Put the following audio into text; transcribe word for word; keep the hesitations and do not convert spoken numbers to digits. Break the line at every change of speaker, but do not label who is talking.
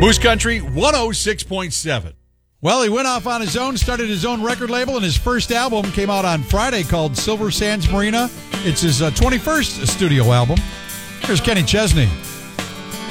Moose Country one oh six point seven. Well, he went off on his own, started his own record label, and his first album came out on Friday called Silver Sands Marina. It's his uh, twenty-first studio album. Here's Kenny Chesney.